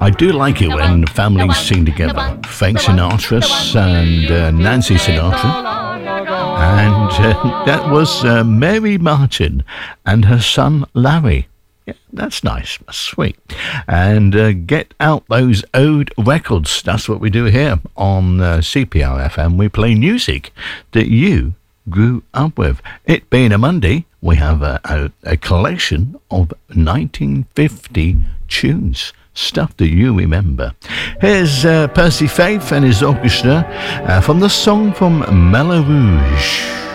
I do like it when families sing together. Frank Sinatra and Nancy Sinatra. And that was Mary Martin and her son Larry. Yeah, that's nice. That's sweet. And get out those old records. That's what we do here on CPR FM. We play music that you grew up with. It being a Monday, we have a collection of 1950 tunes. Stuff that you remember. Here's Percy Faith and his orchestra from the song from Melon Rouge.